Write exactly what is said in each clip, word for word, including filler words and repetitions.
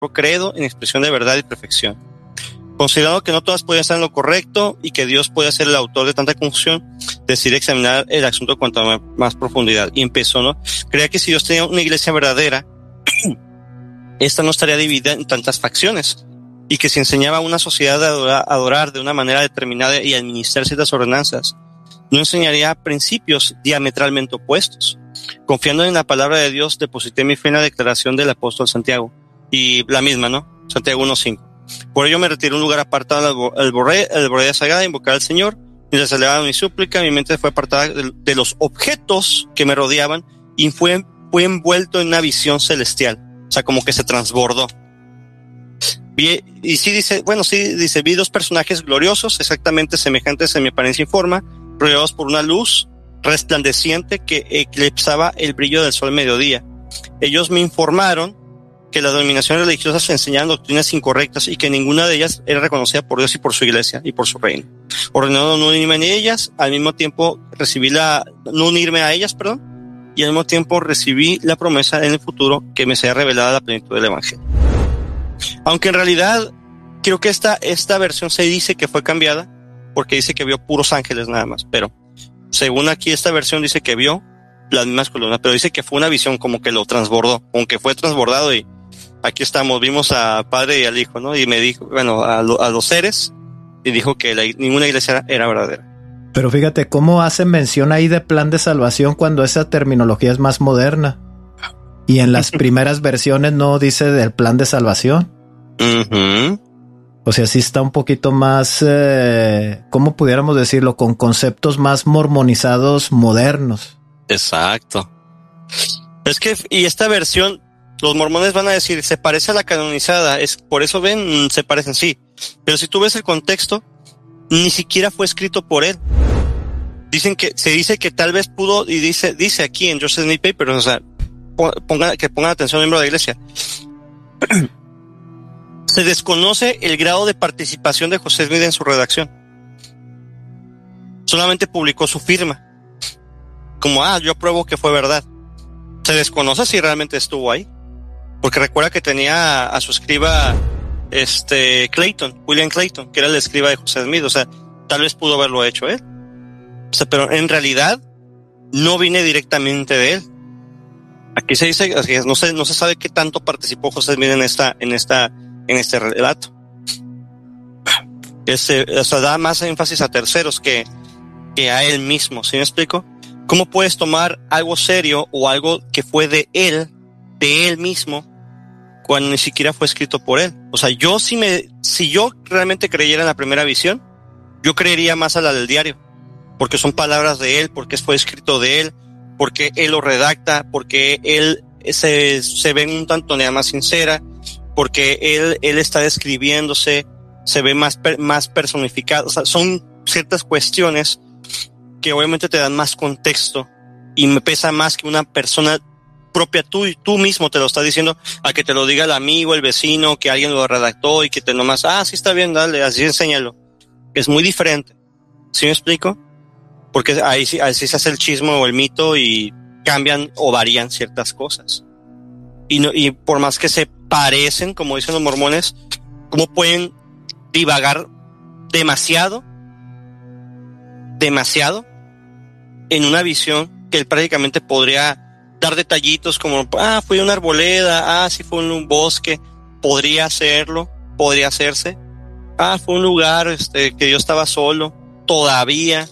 credo en expresión de verdad y perfección. Considerando que no todas podían estar en lo correcto y que Dios puede ser el autor de tanta confusión, decidí examinar el asunto con más profundidad. Y empezó, ¿no? Creía que si Dios tenía una iglesia verdadera, esta no estaría dividida en tantas facciones, y que si enseñaba a una sociedad a adorar, a adorar de una manera determinada y administrar ciertas ordenanzas, no enseñaría principios diametralmente opuestos. Confiando en la palabra de Dios, deposité mi fe en la declaración del apóstol Santiago, y la misma, ¿no? Santiago uno cinco. Por ello me retiré a un lugar apartado al borde de sagrada, a invocar al Señor, mientras elevaba mi súplica, mi mente fue apartada de, de los objetos que me rodeaban, y fue, fue envuelto en una visión celestial. O sea, como que se transbordó. Vi, y sí dice, bueno, sí dice, vi dos personajes gloriosos, exactamente semejantes en mi apariencia y forma, rodeados por una luz resplandeciente que eclipsaba el brillo del sol al mediodía. Ellos me informaron que las denominaciones religiosas enseñaban doctrinas incorrectas y que ninguna de ellas era reconocida por Dios y por su iglesia y por su reino. Ordenando no unirme a ellas, al mismo tiempo recibí la, no unirme a ellas, perdón, y al mismo tiempo recibí la promesa en el futuro que me sea revelada la plenitud del evangelio. Aunque en realidad creo que esta, esta versión se dice que fue cambiada porque dice que vio puros ángeles nada más, pero según aquí esta versión dice que vio las mismas columnas, pero dice que fue una visión como que lo transbordó, aunque fue transbordado, y aquí estamos, vimos a Padre y al Hijo, ¿no? Y me dijo, bueno, a, lo, a los seres, y dijo que la, ninguna iglesia era, era verdadera. Pero fíjate cómo hacen mención ahí de plan de salvación cuando esa terminología es más moderna. Y en las primeras versiones no dice del plan de salvación. Uh-huh. O sea, sí está un poquito más, eh, ¿cómo pudiéramos decirlo? Con conceptos más mormonizados modernos. Exacto. Es que, y esta versión, los mormones van a decir, se parece a la canonizada, es por eso ven, se parecen, sí. Pero si tú ves el contexto, ni siquiera fue escrito por él. Dicen que, se dice que tal vez pudo, y dice, dice aquí en Joseph Smith Papers, o sea, ponga, que pongan atención miembro de la iglesia. Se desconoce el grado de participación de José Smith en su redacción. Solamente publicó su firma. Como, ah, yo apruebo que fue verdad. Se desconoce si realmente estuvo ahí. Porque recuerda que tenía a su escriba, este, Clayton, William Clayton, que era el escriba de José Smith. O sea, tal vez pudo haberlo hecho él. O sea, pero en realidad no viene directamente de él. Aquí se dice, no se, no se sabe qué tanto participó José Smith en esta, en esta, en este relato. Ese, o sea, da más énfasis a terceros que, que a él mismo. ¿Sí me explico? ¿Cómo puedes tomar algo serio o algo que fue de él, de él mismo, cuando ni siquiera fue escrito por él? O sea, yo si me, si yo realmente creyera en la primera visión, yo creería más a la del diario, porque son palabras de él, porque fue escrito de él, porque él lo redacta, porque él se, se ve un tanto más sincera, porque él, él está describiéndose, se ve más, más personificado. O sea, son ciertas cuestiones que obviamente te dan más contexto y me pesa más que una persona propia, tú y tú mismo te lo estás diciendo, a que te lo diga el amigo, el vecino, que alguien lo redactó y que te nomás, ah, sí está bien, dale, así enséñalo. Es muy diferente. ¿Sí me explico? Porque ahí sí, ahí sí se hace el chisme o el mito y cambian o varían ciertas cosas. Y no, y por más que se parecen, como dicen los mormones, ¿cómo pueden divagar demasiado, demasiado en una visión que él prácticamente podría dar detallitos como, ah, fue una arboleda, ah, sí fue un bosque, podría hacerlo, podría hacerse, ah, fue un lugar este, que yo estaba solo, todavía,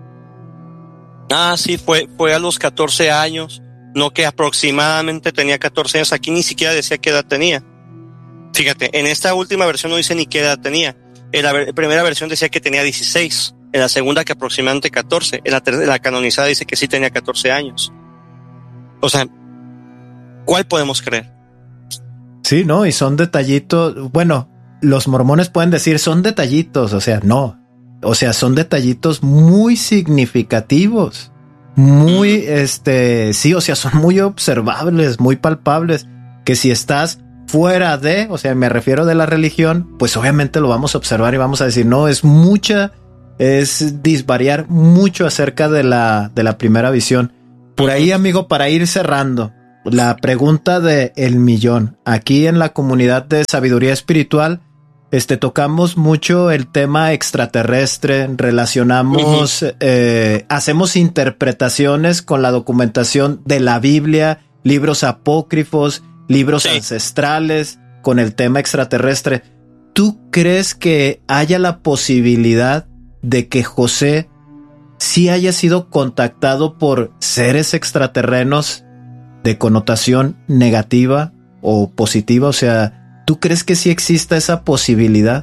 ah, sí, fue, fue a los catorce años, no que aproximadamente tenía catorce años, aquí ni siquiera decía qué edad tenía. Fíjate, en esta última versión no dice ni qué edad tenía, en la ver- primera versión decía que tenía dieciséis, en la segunda que aproximadamente catorce, en la, ter- en la canonizada dice que sí tenía catorce años. O sea, ¿cuál podemos creer? Sí, ¿no? Y son detallitos, bueno, los mormones pueden decir son detallitos, o sea, no. O sea, son detallitos muy significativos, muy, este, sí, o sea, son muy observables, muy palpables, que si estás fuera de, o sea, me refiero de la religión, pues obviamente lo vamos a observar y vamos a decir, no, es mucha, es disvariar mucho acerca de la, de la primera visión. Por ahí, amigo, para ir cerrando, la pregunta de el millón. Aquí en la comunidad de sabiduría espiritual, este, tocamos mucho el tema extraterrestre, relacionamos, uh-huh. eh, hacemos interpretaciones con la documentación de la Biblia, libros apócrifos, libros sí. ancestrales, con el tema extraterrestre. ¿Tú crees que haya la posibilidad de que José sí haya sido contactado por seres extraterrenos de connotación negativa o positiva? O sea, ¿tú crees que sí exista esa posibilidad?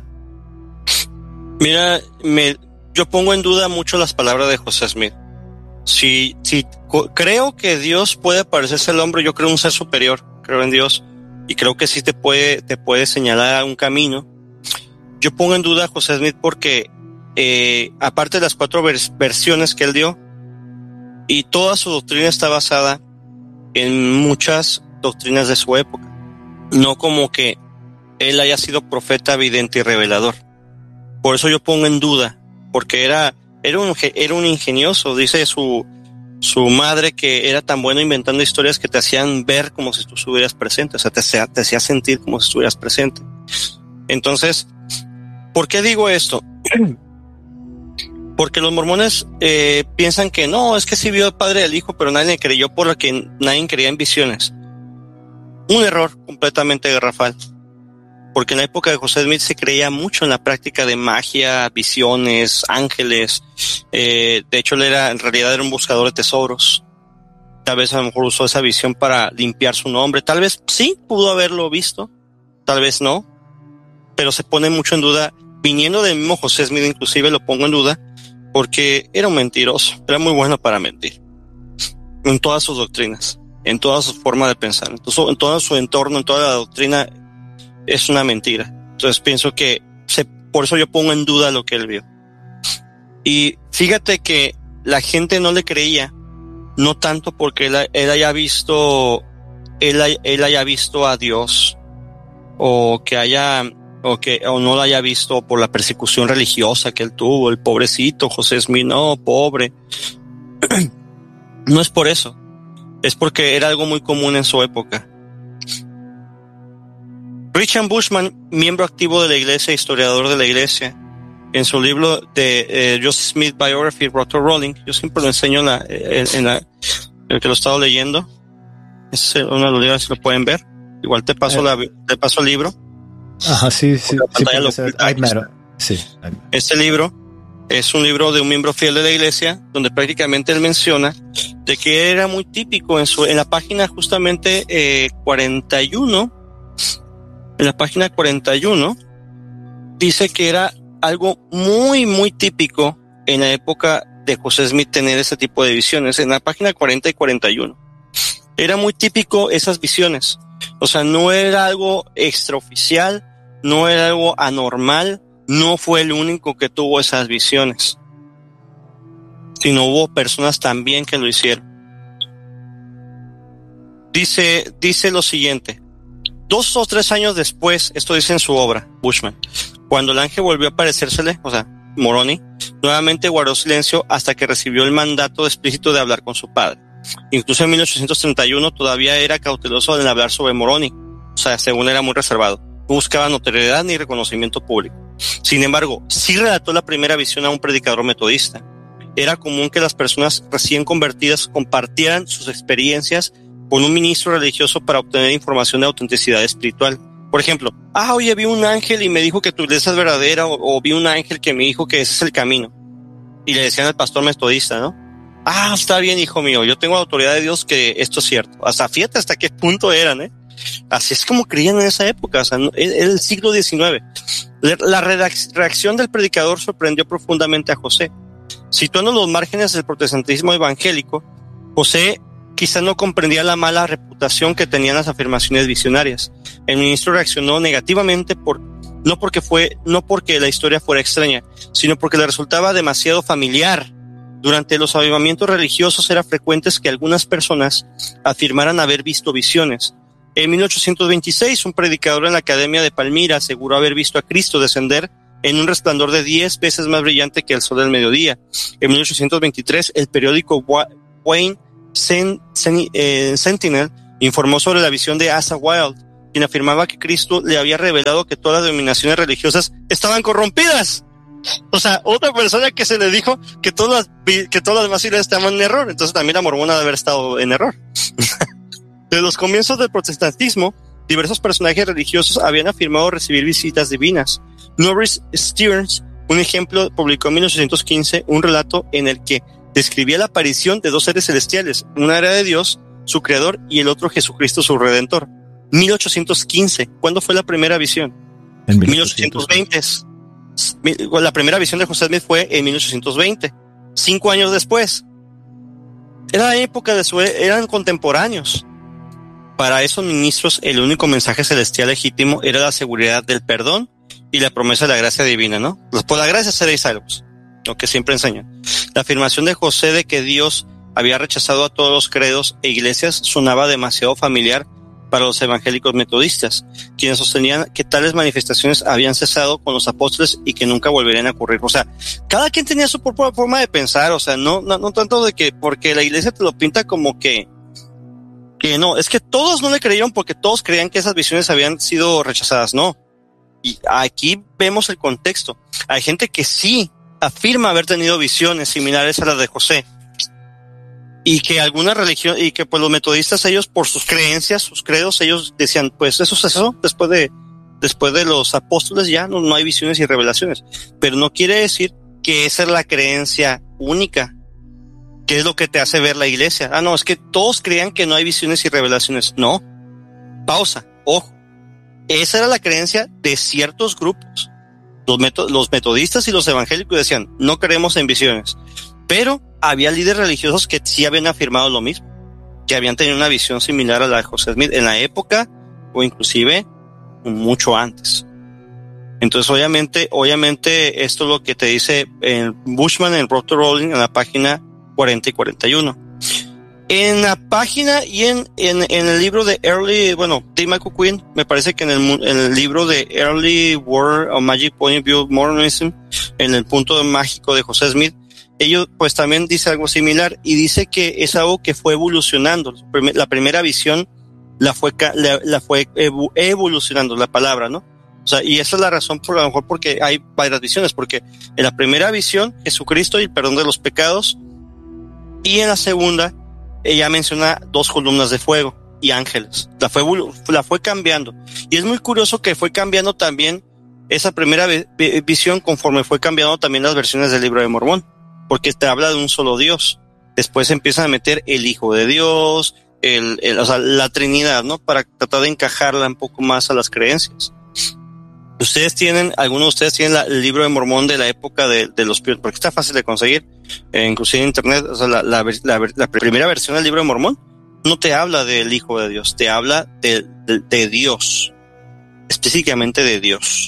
Mira, me, yo pongo en duda mucho las palabras de José Smith. Si, si co- creo que Dios puede parecerse al hombre, yo creo un ser superior, creo en Dios, y creo que sí te puede, te puede señalar un camino. Yo pongo en duda a José Smith porque, eh, aparte de las cuatro vers- versiones que él dio, y toda su doctrina está basada en muchas doctrinas de su época, no como que él haya sido profeta, vidente y revelador. Por eso yo pongo en duda, porque era, era un, era un ingenioso, dice su, su madre que era tan bueno inventando historias que te hacían ver como si tú estuvieras presente, o sea, te hacía, te hacía sentir como si estuvieras presente. Entonces, ¿por qué digo esto? Porque los mormones eh, piensan que no, es que sí vio el Padre del Hijo, pero nadie le creyó por lo que nadie creía en visiones. Un error completamente garrafal. Porque en la época de José Smith se creía mucho en la práctica de magia, visiones, ángeles. Eh, de hecho, él era, en realidad era un buscador de tesoros. Tal vez a lo mejor usó esa visión para limpiar su nombre. Tal vez sí pudo haberlo visto, tal vez no. Pero se pone mucho en duda, viniendo del mismo José Smith inclusive lo pongo en duda, porque era un mentiroso, era muy bueno para mentir. En todas sus doctrinas, en toda su forma de pensar, en todo, en todo su entorno, en toda la doctrina, es una mentira. Entonces pienso que, se, por eso yo pongo en duda lo que él vio. Y fíjate que la gente no le creía, no tanto porque él, él haya visto, él, él haya visto a Dios, o que haya... o que o no lo haya visto por la persecución religiosa que él tuvo, el pobrecito José Smith, no, pobre. No es por eso, es porque era algo muy común en su época. Richard Bushman, miembro activo de la iglesia, historiador de la iglesia, en su libro de eh, Joseph Smith Biography, Rotor Rolling, yo siempre lo enseño en, la, en, en la, el que lo he estado leyendo, es uno de los libros, si lo pueden ver, igual te paso, eh. la, te paso el libro. Ajá, sí, sí. sí, lo ser, sí este libro es un libro de un miembro fiel de la iglesia, donde prácticamente él menciona de que era muy típico en su, en la página justamente eh, cuarenta y uno, en la página cuarenta y uno, dice que era algo muy, muy típico en la época de José Smith tener ese tipo de visiones. En la página cuarenta y cuarenta y uno, era muy típico esas visiones. O sea, no era algo extraoficial, no era algo anormal, no fue el único que tuvo esas visiones, sino hubo personas también que lo hicieron. Dice, dice lo siguiente, dos o tres años después, esto dice en su obra, Bushman, cuando el ángel volvió a aparecérsele, o sea, Moroni, nuevamente guardó silencio hasta que recibió el mandato explícito de hablar con su padre. Incluso en mil ochocientos treinta y uno todavía era cauteloso en hablar sobre Moroni, o sea, según era muy reservado, no buscaba notoriedad ni reconocimiento público. Sin embargo, sí relató la primera visión a un predicador metodista. Era común que las personas recién convertidas compartieran sus experiencias con un ministro religioso para obtener información de autenticidad espiritual. Por ejemplo, ah, oye, vi un ángel y me dijo que tu iglesia es verdadera, o, o vi un ángel que me dijo que ese es el camino. Y le decían al pastor metodista, ¿no? Ah, está bien, hijo mío, yo tengo la autoridad de Dios que esto es cierto. Hasta fíjate hasta qué punto eran, ¿eh? Así es como creían en esa época, o sea, era el siglo diecinueve. La reacción del predicador sorprendió profundamente a José. Situando los márgenes del protestantismo evangélico, José quizá no comprendía la mala reputación que tenían las afirmaciones visionarias. El ministro reaccionó negativamente por, no porque fue, no porque la historia fuera extraña, sino porque le resultaba demasiado familiar. Durante los avivamientos religiosos era frecuente que algunas personas afirmaran haber visto visiones. En mil ochocientos veintiséis, un predicador en la Academia de Palmira aseguró haber visto a Cristo descender en un resplandor de diez veces más brillante que el sol del mediodía. En mil ochocientos veintitrés, el periódico Wayne Sentinel Informó sobre la visión de Asa Wilde, quien afirmaba que Cristo le había revelado que todas las denominaciones religiosas estaban corrompidas. O sea, otra persona que se le dijo que todas las, que todas las demás iglesias estaban en error. Entonces también la mormona debe haber estado en error. De los comienzos del protestantismo, diversos personajes religiosos habían afirmado recibir visitas divinas. Norris Stearns, un ejemplo, publicó en mil ochocientos quince un relato en el que describía la aparición de dos seres celestiales. Una era de Dios, su creador, y el otro Jesucristo, su redentor. mil ochocientos quince. ¿Cuándo fue la primera visión? En mil ochocientos veinte. La primera visión de José Smith fue en mil ochocientos veinte. Cinco años después. Era la época de su... eran contemporáneos. Para esos ministros, el único mensaje celestial legítimo era la seguridad del perdón y la promesa de la gracia divina, ¿no? Por la gracia seréis salvos, lo que siempre enseñan. La afirmación de José de que Dios había rechazado a todos los credos e iglesias sonaba demasiado familiar para los evangélicos metodistas, quienes sostenían que tales manifestaciones habían cesado con los apóstoles y que nunca volverían a ocurrir. O sea, cada quien tenía su propia forma de pensar, o sea, no, no, no tanto de que porque la iglesia te lo pinta como que que no, es que todos no le creyeron porque todos creían que esas visiones habían sido rechazadas, no. Y aquí vemos el contexto. Hay gente que sí afirma haber tenido visiones similares a las de José. Y que alguna religión, y que pues los metodistas, ellos por sus creencias, sus credos, ellos decían, pues eso es eso, después de, después de los apóstoles ya no, no hay visiones y revelaciones. Pero no quiere decir que esa es la creencia única. ¿Qué es lo que te hace ver la iglesia? Ah, no, es que todos creían que no hay visiones y revelaciones. No. Pausa. Ojo. Esa era la creencia de ciertos grupos. Los, meto- los metodistas y los evangélicos decían, no creemos en visiones. Pero había líderes religiosos que sí habían afirmado lo mismo. Que habían tenido una visión similar a la de José Smith en la época o inclusive mucho antes. Entonces, obviamente, obviamente, esto es lo que te dice en Bushman, en Road to Rolling, en la página cuarenta y cuarenta y uno. En la página y en, en, en el libro de Early, bueno, T. Michael Quinn, me parece que en el, en el libro de Early World of Magic Point of View Mormonism, en el punto mágico de José Smith, ellos pues también dice algo similar y dice que es algo que fue evolucionando. La primera visión la fue, la, la fue evolucionando, la palabra, ¿no? O sea, y esa es la razón por lo mejor porque hay varias visiones, porque en la primera visión, Jesucristo y el perdón de los pecados, y en la segunda, ella menciona dos columnas de fuego y ángeles. La fue, la fue cambiando. Y es muy curioso que fue cambiando también esa primera visión conforme fue cambiando también las versiones del Libro de Mormón, porque te habla de un solo Dios. Después empiezan a meter el Hijo de Dios, el, el, o sea, la Trinidad, ¿no? Para tratar de encajarla un poco más a las creencias. Ustedes tienen, algunos de ustedes tienen la, el Libro de Mormón de la época de, de los pioneros, porque está fácil de conseguir, eh, inclusive en internet. O sea, la, la, la, la primera versión del Libro de Mormón no te habla del Hijo de Dios, te habla de, de, de Dios, específicamente de Dios.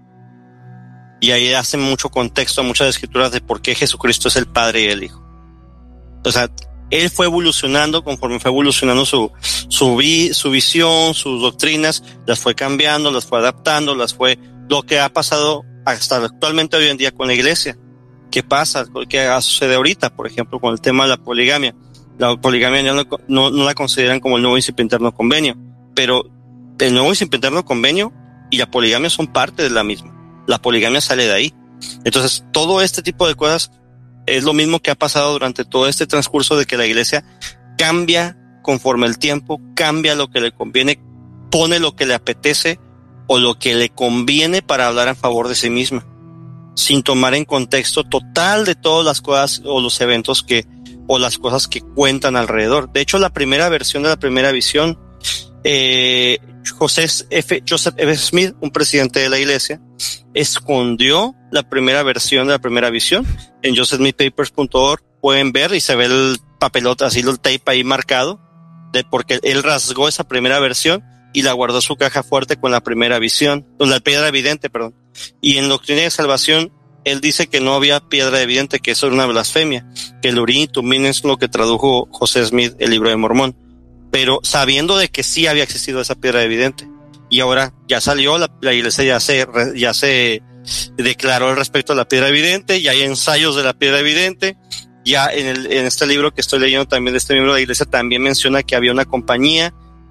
Y ahí hace mucho contexto, muchas escrituras de por qué Jesucristo es el Padre y el Hijo. O sea, él fue evolucionando conforme fue evolucionando su, su, vi, su visión, sus doctrinas, las fue cambiando, las fue adaptando, las fue lo que ha pasado hasta actualmente hoy en día con la iglesia. ¿Qué pasa? ¿Qué sucede ahorita? Por ejemplo, con el tema de la poligamia. La poligamia no, no, no la consideran como el nuevo Incipinterno Convenio, pero el nuevo Incipinterno Convenio y la poligamia son parte de la misma. La poligamia sale de ahí. Entonces, todo este tipo de cosas es lo mismo que ha pasado durante todo este transcurso de que la iglesia cambia conforme el tiempo, cambia lo que le conviene, pone lo que le apetece o lo que le conviene para hablar en favor de sí misma, sin tomar en contexto total de todas las cosas o los eventos que, o las cosas que cuentan alrededor. De hecho, la primera versión de la primera visión, eh, José F. Joseph F. Smith, un presidente de la iglesia, escondió la primera versión de la primera visión. En joseph smith papers punto org pueden ver y se ve el papelote, así el tape ahí marcado, de porque él rasgó esa primera versión y la guardó en su caja fuerte con la primera visión, con la piedra evidente, perdón. Y en Doctrina de Salvación, él dice que no había piedra evidente, que eso era una blasfemia, que el Urim y Tumim es lo que tradujo José Smith, el Libro de Mormón, pero sabiendo de que sí había existido esa piedra evidente. Y ahora ya salió, la, la iglesia ya se, ya se declaró al respecto a la piedra evidente, ya hay ensayos de la piedra evidente, ya en, el, en este libro que estoy leyendo también de este miembro de la iglesia también menciona que había una compañía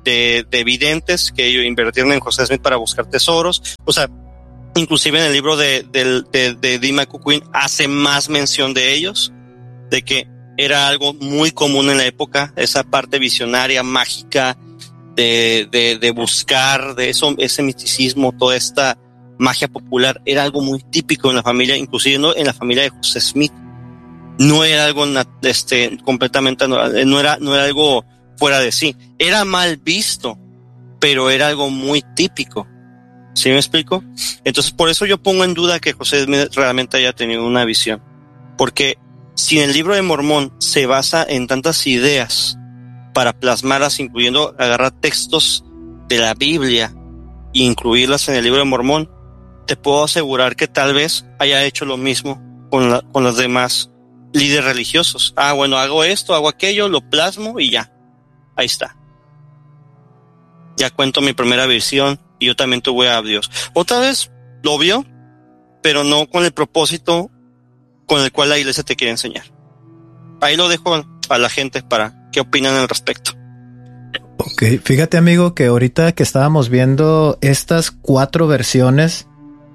de, de videntes que ellos invirtieron en José Smith para buscar tesoros. O sea, inclusive en el libro de, de, de, de D. McQueen hace más mención de ellos, de que era algo muy común en la época, esa parte visionaria, mágica, de, de, de buscar, de eso, ese misticismo, toda esta magia popular, era algo muy típico en la familia, inclusive no en la familia de José Smith. No era algo este, completamente, no era, no era algo fuera de sí. Era mal visto, pero era algo muy típico. ¿Sí me explico? Entonces, por eso yo pongo en duda que José Smith realmente haya tenido una visión. Porque si en el libro de Mormón se basa en tantas ideas para plasmarlas, incluyendo agarrar textos de la Biblia e incluirlas en el libro de Mormón, te puedo asegurar que tal vez haya hecho lo mismo con, la, con los demás líderes religiosos. Ah, bueno, hago esto, hago aquello, lo plasmo y ya. Ahí está. Ya cuento mi primera visión y yo también tuve a Dios. Otra vez lo vio, pero no con el propósito con el cual la iglesia te quiere enseñar. Ahí lo dejo a la gente para qué opinan al respecto. Ok, fíjate amigo que ahorita que estábamos viendo estas cuatro versiones,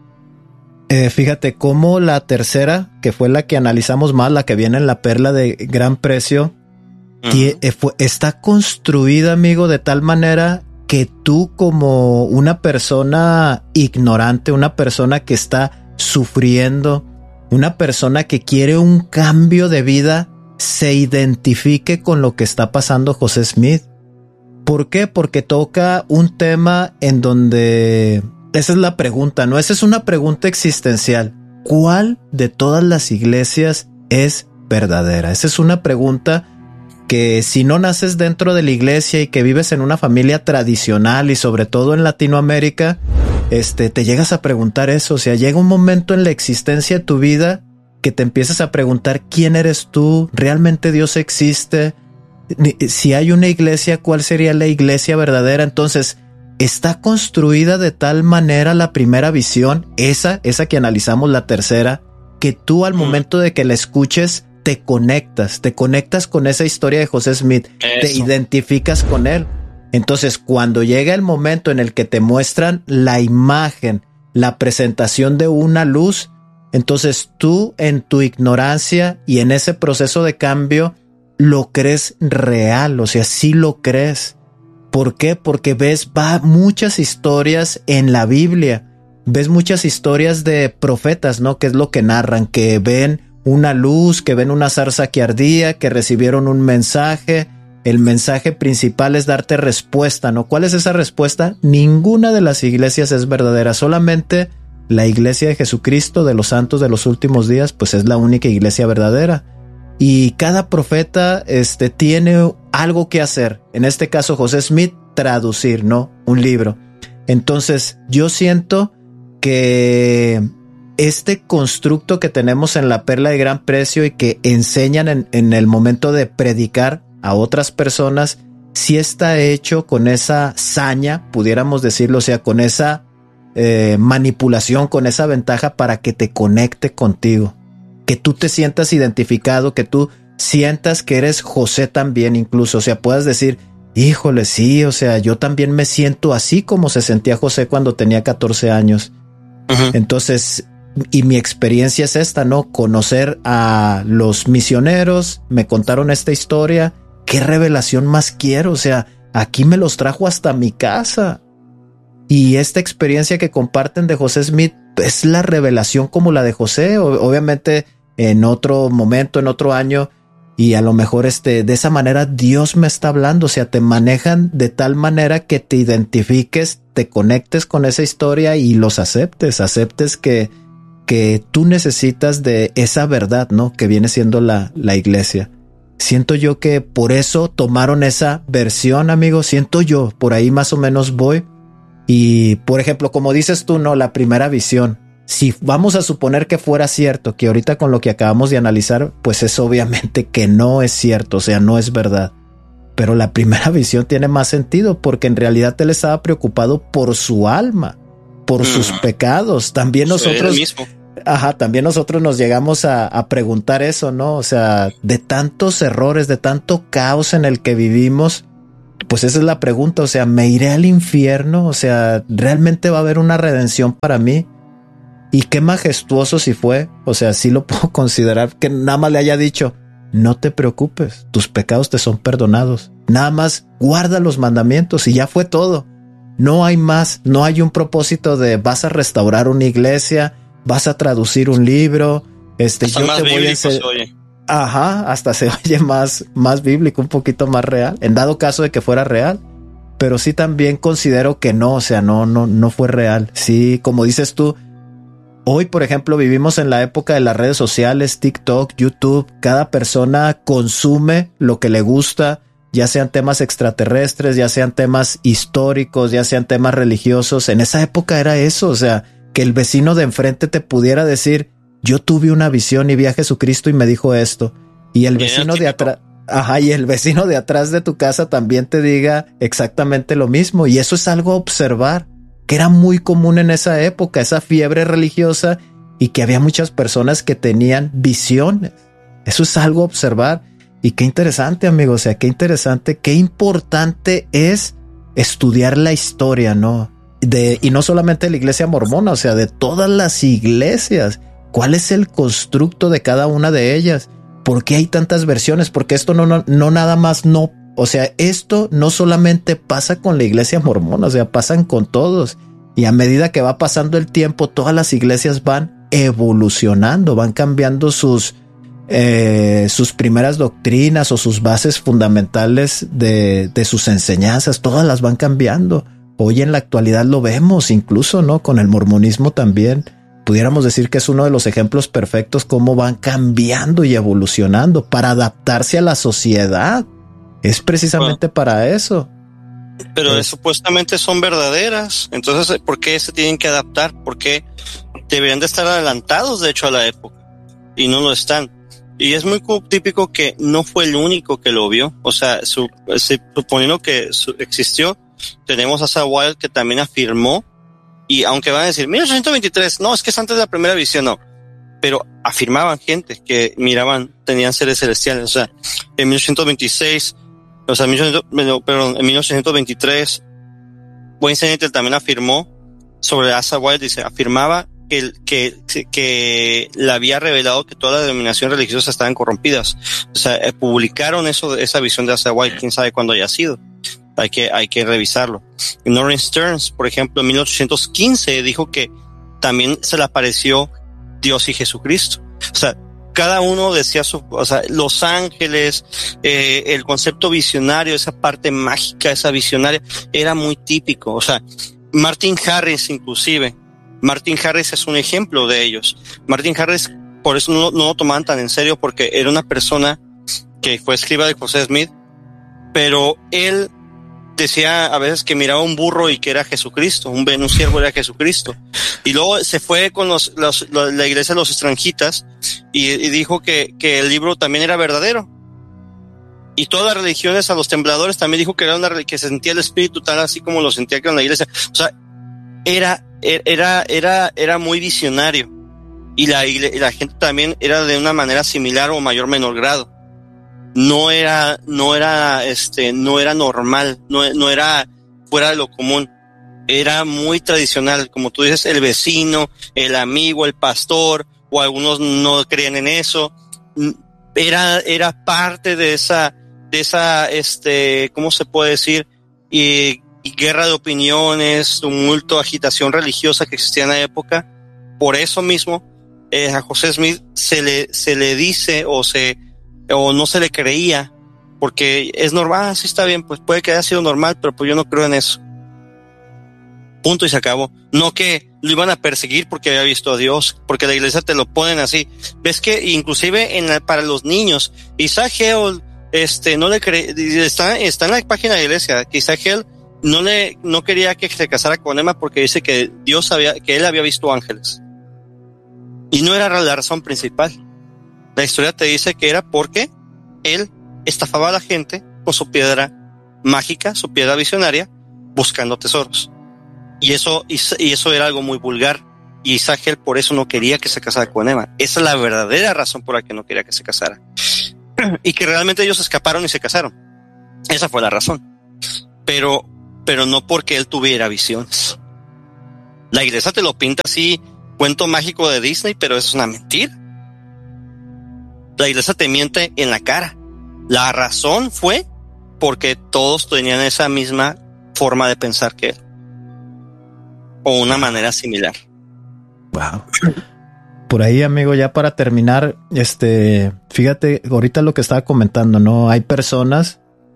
eh, fíjate cómo la tercera, que fue la que analizamos más, la que viene en la perla de gran precio, uh-huh. y, eh, fue, está construida, amigo, de tal manera que tú como una persona ignorante, una persona que está sufriendo, una persona que quiere un cambio de vida, se identifique con lo que está pasando José Smith. ¿Por qué? Porque toca un tema en donde... Esa es la pregunta, ¿no? Esa es una pregunta existencial. ¿Cuál de todas las iglesias es verdadera? Esa es una pregunta que si no naces dentro de la iglesia y que vives en una familia tradicional y sobre todo en Latinoamérica, este, te llegas a preguntar eso. O sea, llega un momento en la existencia de tu vida que te empiezas a preguntar quién eres tú, ¿realmente Dios existe? Si hay una iglesia, ¿cuál sería la iglesia verdadera? Entonces, está construida de tal manera la primera visión, esa, esa que analizamos, la tercera, que tú al momento de que la escuches, te conectas, te conectas con esa historia de José Smith, Eso. te identificas con él. Entonces, cuando llega el momento en el que te muestran la imagen, la presentación de una luz, entonces tú en tu ignorancia y en ese proceso de cambio lo crees real, o sea, sí lo crees. ¿Por qué? Porque ves va muchas historias en la Biblia, ves muchas historias de profetas, ¿no? Que es lo que narran, que ven una luz, que ven una zarza que ardía, que recibieron un mensaje. El mensaje principal es darte respuesta, ¿no? ¿Cuál es esa respuesta? Ninguna de las iglesias es verdadera, solamente la iglesia de Jesucristo, de los santos de los últimos días, pues es la única iglesia verdadera. Y cada profeta este, tiene algo que hacer. En este caso, José Smith, traducir, ¿no? Un libro. Entonces, yo siento que este constructo que tenemos en la perla de gran precio y que enseñan en, en el momento de predicar a otras personas, sí está hecho con esa saña, pudiéramos decirlo, o sea, con esa eh, manipulación, con esa ventaja para que te conecte contigo. Que tú te sientas identificado, que tú sientas que eres José también incluso, o sea, puedas decir, híjole, sí, o sea, yo también me siento así como se sentía José cuando tenía catorce años. Uh-huh. Entonces, y mi experiencia es esta, ¿no? Conocer a los misioneros, me contaron esta historia, ¿qué revelación más quiero? O sea, aquí me los trajo hasta mi casa. Y esta experiencia que comparten de José Smith es la revelación como la de José, obviamente en otro momento, en otro año, y a lo mejor este, de esa manera Dios me está hablando, o sea, te manejan de tal manera que te identifiques, te conectes con esa historia y los aceptes, aceptes que, que tú necesitas de esa verdad, ¿no? Que viene siendo la, la iglesia. Siento yo que por eso tomaron esa versión, amigo, siento yo, por ahí más o menos voy. Y, por ejemplo, como dices tú, ¿no? La primera visión. Si vamos a suponer que fuera cierto, que ahorita con lo que acabamos de analizar, pues es obviamente que no es cierto, o sea, no es verdad. Pero la primera visión tiene más sentido porque en realidad él estaba preocupado por su alma, por mm. sus pecados. También nosotros... mismo. Ajá, también nosotros nos llegamos a, a preguntar eso, ¿no? O sea, de tantos errores, de tanto caos en el que vivimos, pues esa es la pregunta, o sea, ¿me iré al infierno? O sea, ¿realmente va a haber una redención para mí? Y qué majestuoso si fue, o sea, sí lo puedo considerar, que nada más le haya dicho, no te preocupes, tus pecados te son perdonados, nada más guarda los mandamientos y ya fue todo. No hay más, no hay un propósito de vas a restaurar una iglesia, vas a traducir un libro, este, hasta yo más te voy a bíblico ense- se oye. Ajá, hasta se oye más, más bíblico, un poquito más real, en dado caso de que fuera real. Pero sí también considero que no, o sea, no, no, no fue real. Sí, como dices tú, hoy, por ejemplo, vivimos en la época de las redes sociales, TikTok, YouTube. Cada persona consume lo que le gusta, ya sean temas extraterrestres, ya sean temas históricos, ya sean temas religiosos. En esa época era eso, o sea, que el vecino de enfrente te pudiera decir, yo tuve una visión y vi a Jesucristo y me dijo esto. Y el vecino de atrás, ajá, y el vecino de atrás de tu casa también te diga exactamente lo mismo. Y eso es algo a observar, que era muy común en esa época, esa fiebre religiosa, y que había muchas personas que tenían visiones. Eso es algo a observar. Y qué interesante, amigo, o sea, qué interesante, qué importante es estudiar la historia, ¿no? De, y no solamente de la iglesia mormona, o sea, de todas las iglesias. ¿Cuál es el constructo de cada una de ellas? ¿Por qué hay tantas versiones? Porque esto no, no, no nada más no, o sea, esto no solamente pasa con la iglesia mormona, o sea, pasan con todos. Y a medida que va pasando el tiempo, todas las iglesias van evolucionando, van cambiando sus, eh, sus primeras doctrinas o sus bases fundamentales de, de sus enseñanzas, todas las van cambiando. Hoy en la actualidad lo vemos incluso, ¿no? Con el mormonismo también. Pudiéramos decir que es uno de los ejemplos perfectos cómo van cambiando y evolucionando para adaptarse a la sociedad. Es precisamente bueno, para eso. Pero es, supuestamente son verdaderas. Entonces, ¿por qué se tienen que adaptar? ¿Por qué deberían de estar adelantados, de hecho, a la época? Y no lo están. Y es muy típico que no fue el único que lo vio. O sea, su, suponiendo que su, existió, tenemos a Asa Wilde que también afirmó. Y aunque van a decir, mil ochocientos veintitrés, no, es que es antes de la primera visión, no. Pero afirmaban gente que miraban, tenían seres celestiales. O sea, en mil ochocientos veintiséis, o sea, perdón, en mil ochocientos veintitrés, Wayne Sennett también afirmó sobre Asa Wilde, dice, afirmaba que, que, que le había revelado que todas las denominaciones religiosas estaban corrompidas. O sea, publicaron eso, esa visión de Asa Wilde, quién sabe cuándo haya sido. Hay que, hay que revisarlo. Y Norman Stearns, por ejemplo, en mil ochocientos quince dijo que también se le apareció Dios y Jesucristo. O sea, cada uno decía su, o sea, los ángeles, eh, el concepto visionario, esa parte mágica, esa visionaria, era muy típico. O sea, Martin Harris inclusive, Martin Harris es un ejemplo de ellos. Martin Harris, por eso no, no lo tomaban tan en serio, porque era una persona que fue escriba de José Smith, pero él decía a veces que miraba un burro y que era Jesucristo, un, un siervo era Jesucristo. Y luego se fue con los, los, los la iglesia de los estranjitas y, y dijo que, que el libro también era verdadero. Y todas las religiones, a los tembladores también dijo que era una, que se sentía el espíritu tal así como lo sentía que en la iglesia. O sea, era, era, era, era muy visionario. Y la, y la gente también era de una manera similar o mayor menor grado. No era, no era, este, no era normal, no, no era fuera de lo común. Era muy tradicional, como tú dices, el vecino, el amigo, el pastor, o algunos no creían en eso. Era, era parte de esa, de esa, este, ¿cómo se puede decir? Y, y guerra de opiniones, tumulto, agitación religiosa que existía en la época. Por eso mismo, eh, a José Smith se le, se le dice o se, o no se le creía, porque es normal, ah, sí está bien, pues puede que haya sido normal, pero pues yo no creo en eso. Punto y se acabó. No que lo iban a perseguir porque había visto a Dios, porque la iglesia te lo ponen así. Ves que inclusive en la, para los niños, Isaac Hale, este, no le cree, está, está en la página de la iglesia, que Isaac Hale no le, no quería que se casara con Emma porque dice que Dios había, que él había visto ángeles. Y no era la razón principal. La historia te dice que era porque él estafaba a la gente con su piedra mágica, su piedra visionaria, buscando tesoros. Y eso, y, y eso era algo muy vulgar. Y Isaac por eso no quería que se casara con Emma. Esa es la verdadera razón por la que no quería que se casara. Y que realmente ellos escaparon y se casaron. Esa fue la razón. pero, pero no porque él tuviera visiones. La iglesia te lo pinta así, cuento mágico de Disney, pero eso es una mentira. La iglesia te miente en la cara. La razón fue porque todos tenían esa misma forma de pensar que él, o una manera similar. Wow. Por ahí, amigo, ya para terminar, este, fíjate, ahorita lo que estaba comentando, ¿no? Hay personas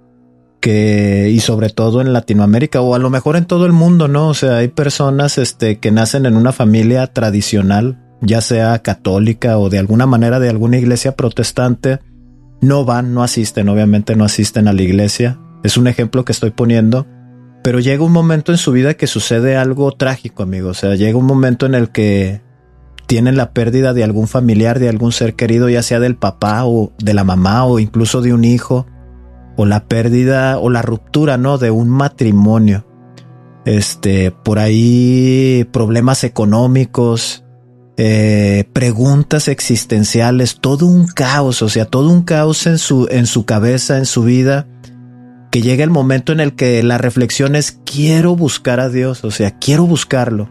que, y sobre todo en Latinoamérica, o a lo mejor en todo el mundo, ¿no? O sea, hay personas, este, que nacen en una familia tradicional, ya sea católica o de alguna manera de alguna iglesia protestante, no van, no asisten, obviamente no asisten a la iglesia. Es un ejemplo que estoy poniendo, pero llega un momento en su vida que sucede algo trágico, amigo. O sea, llega un momento en el que tienen la pérdida de algún familiar, de algún ser querido, ya sea del papá o de la mamá o incluso de un hijo, o la pérdida o la ruptura, ¿no? De un matrimonio. Este, por ahí problemas económicos, eh, preguntas existenciales, todo un caos, o sea, todo un caos en su, en su cabeza, en su vida, que llega el momento en el que la reflexión es: quiero buscar a Dios, o sea, quiero buscarlo.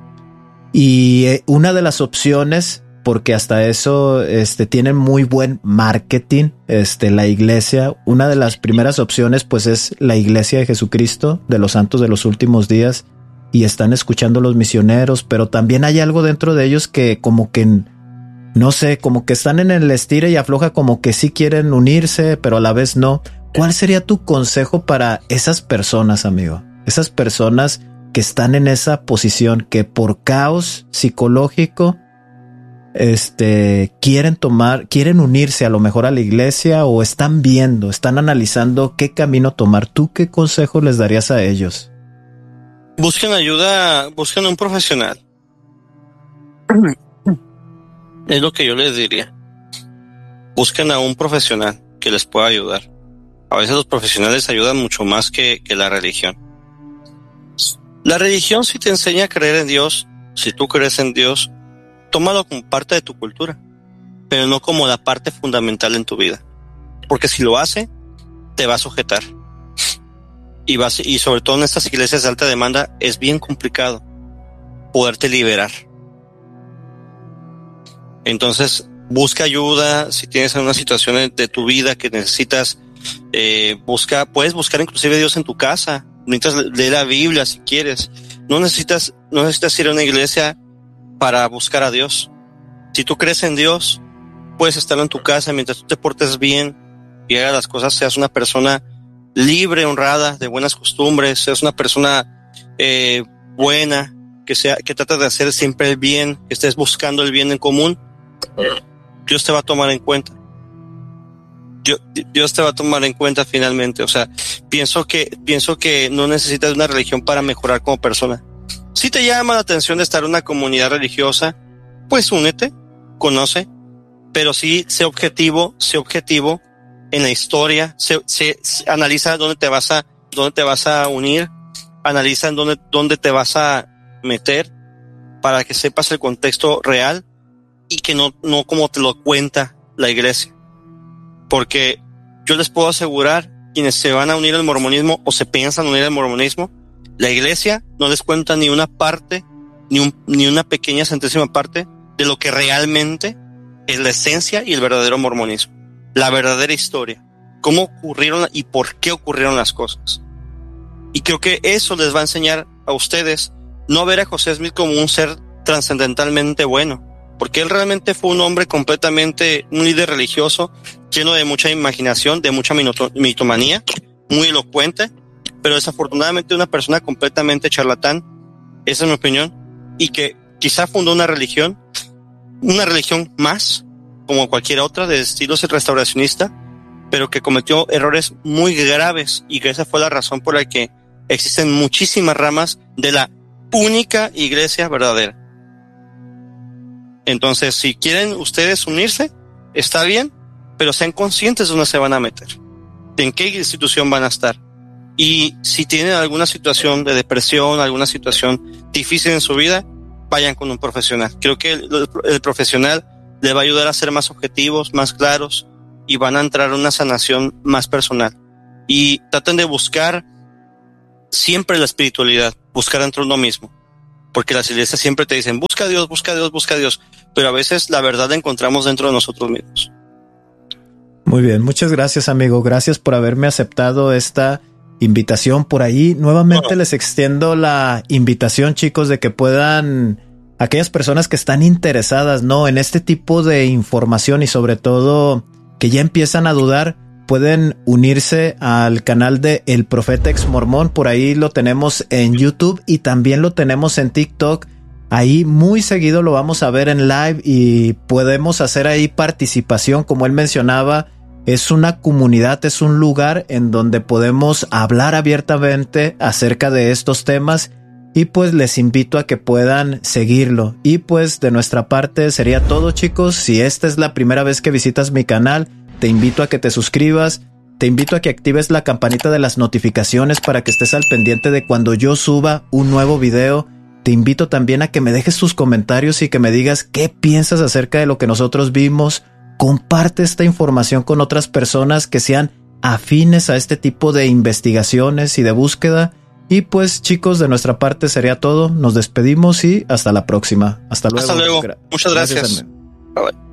Y eh, una de las opciones, porque hasta eso este, tienen muy buen marketing, este, la iglesia, una de las primeras opciones pues es la Iglesia de Jesucristo de los Santos de los Últimos Días, y están escuchando los misioneros, pero también hay algo dentro de ellos que como que, no sé, como que están en el estira y afloja, como que sí quieren unirse, pero a la vez no. ¿Cuál sería tu consejo para esas personas, amigo? Esas personas que están en esa posición, que por caos psicológico este, quieren tomar, quieren unirse a lo mejor a la iglesia, o están viendo, están analizando qué camino tomar. ¿Tú qué consejo les darías a ellos? Busquen ayuda, busquen un profesional. Es lo que yo les diría. Busquen a un profesional que les pueda ayudar. A veces los profesionales ayudan mucho más que, que la religión. La religión sí te enseña a creer en Dios. Si tú crees en Dios, tómalo como parte de tu cultura, pero no como la parte fundamental en tu vida. Porque si lo hace, te va a sujetar. Y, vas, y sobre todo en estas iglesias de alta demanda es bien complicado poderte liberar. Entonces, busca ayuda. Si tienes alguna situación de tu vida que necesitas, eh, busca, puedes buscar inclusive a Dios en tu casa. Necesitas leer la Biblia si quieres. No necesitas, no necesitas ir a una iglesia para buscar a Dios. Si tú crees en Dios, puedes estarlo en tu casa mientras tú te portes bien y hagas las cosas, seas una persona libre, honrada, de buenas costumbres, seas una persona eh, buena, que sea, que trates de hacer siempre el bien, que estés buscando el bien en común. Dios te va a tomar en cuenta. Dios te va a tomar en cuenta finalmente. O sea, pienso que, pienso que no necesitas una religión para mejorar como persona. Si te llama la atención de estar en una comunidad religiosa, pues únete, conoce, pero sí sé objetivo, sé objetivo en la historia, sé, sé, analiza dónde te vas a, dónde te vas a unir, analiza en dónde, dónde te vas a meter, para que sepas el contexto real y que no, no como te lo cuenta la iglesia. Porque yo les puedo asegurar, quienes se van a unir al mormonismo o se piensan unir al mormonismo, la iglesia no les cuenta ni una parte, ni, un, ni una pequeña centésima parte de lo que realmente es la esencia y el verdadero mormonismo. La verdadera historia. Cómo ocurrieron y por qué ocurrieron las cosas. Y creo que eso les va a enseñar a ustedes no ver a José Smith como un ser trascendentalmente bueno, porque él realmente fue un hombre completamente, un líder religioso, lleno de mucha imaginación, de mucha mito, mitomanía, muy elocuente, pero desafortunadamente una persona completamente charlatán, esa es mi opinión, y que quizá fundó una religión, una religión más, como cualquier otra, de estilo restauracionista, pero que cometió errores muy graves, y que esa fue la razón por la que existen muchísimas ramas de la única iglesia verdadera. Entonces, si quieren ustedes unirse, está bien, pero sean conscientes de dónde se van a meter, de en qué institución van a estar. Y si tienen alguna situación de depresión, alguna situación difícil en su vida, vayan con un profesional. Creo que el, el profesional les va a ayudar a ser más objetivos, más claros, y van a entrar en una sanación más personal. Y traten de buscar siempre la espiritualidad, buscar dentro de uno mismo. Porque las iglesias siempre te dicen, busca a Dios, busca a Dios, busca a Dios. Pero a veces la verdad la encontramos dentro de nosotros mismos. Muy bien, muchas gracias, amigo. Gracias por haberme aceptado esta invitación por ahí. Nuevamente no. les extiendo la invitación, chicos, de que puedan, aquellas personas que están interesadas, ¿no?, en este tipo de información y sobre todo que ya empiezan a dudar, pueden unirse al canal de El Profeta Ex Mormón. Por ahí lo tenemos en YouTube y también lo tenemos en TikTok. Ahí muy seguido lo vamos a ver en live y podemos hacer ahí participación. Como él mencionaba, es una comunidad, es un lugar en donde podemos hablar abiertamente acerca de estos temas y pues les invito a que puedan seguirlo. Y pues de nuestra parte sería todo, chicos. Si esta es la primera vez que visitas mi canal, te invito a que te suscribas, te invito a que actives la campanita de las notificaciones para que estés al pendiente de cuando yo suba un nuevo video. Te invito también a que me dejes tus comentarios y que me digas qué piensas acerca de lo que nosotros vimos. Comparte esta información con otras personas que sean afines a este tipo de investigaciones y de búsqueda. Y pues, chicos, de nuestra parte sería todo. Nos despedimos y hasta la próxima. Hasta luego. Hasta luego. Muchas gracias. gracias. Bye bye.